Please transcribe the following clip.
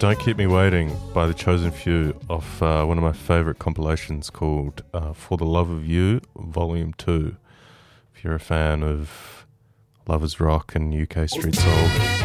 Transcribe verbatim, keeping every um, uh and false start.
Don't Keep Me Waiting by The Chosen Few off uh, one of my favourite compilations called uh, For the Love of You, Volume two. If you're a fan of Lovers Rock and U K Street Soul.